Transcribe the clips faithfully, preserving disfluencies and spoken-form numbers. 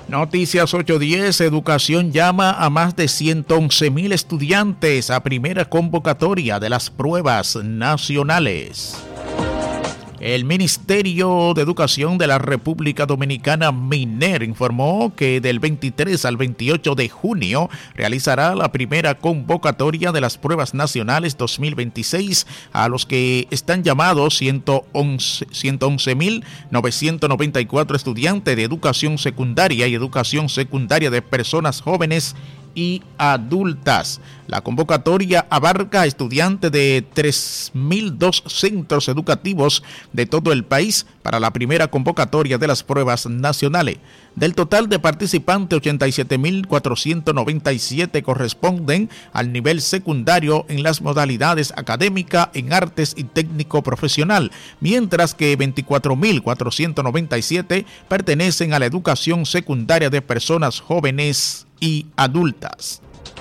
Noticias ocho diez, Educación llama a más de ciento once mil estudiantes a primera convocatoria de las pruebas nacionales. El Ministerio de Educación de la República Dominicana, MINER, informó que del veintitrés al veintiocho de junio realizará la primera convocatoria de las pruebas nacionales dos mil veintiséis, a los que están llamados ciento once mil novecientos noventa y cuatro estudiantes de educación secundaria y educación secundaria de personas jóvenes y adultas. La convocatoria abarca a estudiantes de tres mil dos centros educativos de todo el país para la primera convocatoria de las pruebas nacionales. Del total de participantes, ochenta y siete mil cuatrocientos noventa y siete corresponden al nivel secundario en las modalidades académica, en artes y técnico profesional, mientras que veinticuatro mil cuatrocientos noventa y siete pertenecen a la educación secundaria de personas jóvenes y adultas.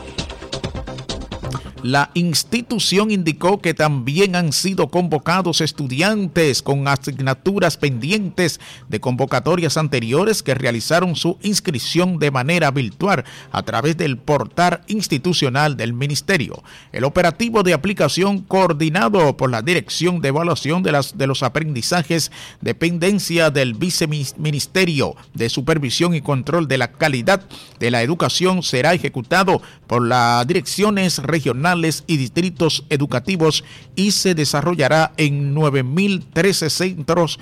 La institución indicó que también han sido convocados estudiantes con asignaturas pendientes de convocatorias anteriores que realizaron su inscripción de manera virtual a través del portal institucional del Ministerio. El operativo de aplicación, coordinado por la Dirección de Evaluación de, las, de los Aprendizajes, dependencia del Viceministerio de Supervisión y Control de la Calidad de la Educación, será ejecutado por las direcciones regionales y distritos educativos y se desarrollará en nueve mil trece centros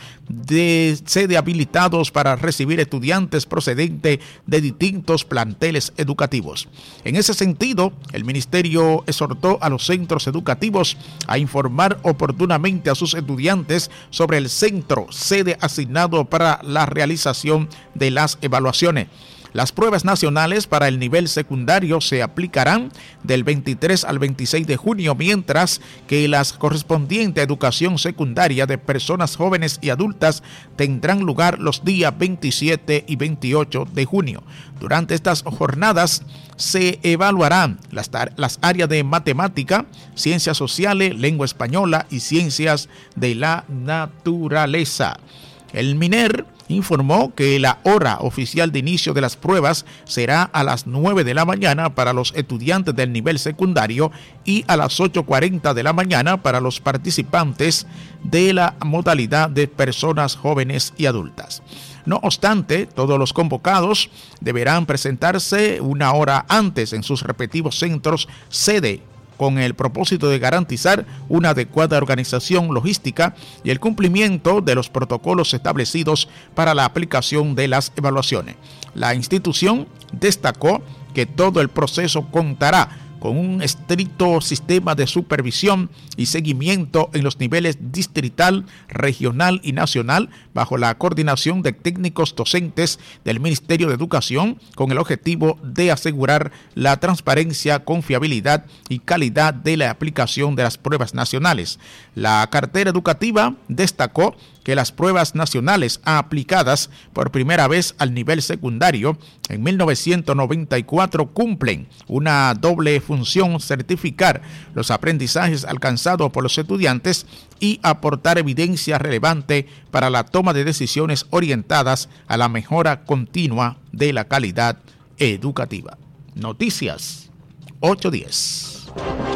de sede habilitados para recibir estudiantes procedentes de distintos planteles educativos. En ese sentido, el Ministerio exhortó a los centros educativos a informar oportunamente a sus estudiantes sobre el centro sede asignado para la realización de las evaluaciones. Las pruebas nacionales para el nivel secundario se aplicarán del veintitrés al veintiséis de junio, mientras que las correspondientes a educación secundaria de personas jóvenes y adultas tendrán lugar los días veintisiete y veintiocho de junio. Durante estas jornadas se evaluarán las, las áreas de matemática, ciencias sociales, lengua española y ciencias de la naturaleza. El MINER informó que la hora oficial de inicio de las pruebas será a las nueve de la mañana para los estudiantes del nivel secundario y a las ocho cuarenta de la mañana para los participantes de la modalidad de personas jóvenes y adultas. No obstante, todos los convocados deberán presentarse una hora antes en sus respectivos centros sede, con el propósito de garantizar una adecuada organización logística y el cumplimiento de los protocolos establecidos para la aplicación de las evaluaciones. La institución destacó que todo el proceso contará con un estricto sistema de supervisión y seguimiento en los niveles distrital, regional y nacional, bajo la coordinación de técnicos docentes del Ministerio de Educación, con el objetivo de asegurar la transparencia, confiabilidad y calidad de la aplicación de las pruebas nacionales. La cartera educativa destacó que las pruebas nacionales aplicadas por primera vez al nivel secundario en mil novecientos noventa y cuatro cumplen una doble función: certificar los aprendizajes alcanzados por los estudiantes y aportar evidencia relevante para la toma de decisiones orientadas a la mejora continua de la calidad educativa. Noticias ocho diez.